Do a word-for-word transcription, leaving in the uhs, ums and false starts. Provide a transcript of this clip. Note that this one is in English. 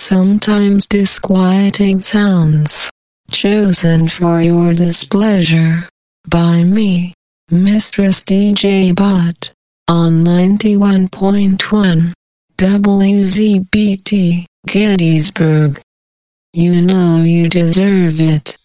sometimes disquieting sounds, chosen for your displeasure, by me, Mistress D J Bot, on ninety-one point one, W Z B T, Gettysburg. You know you deserve it.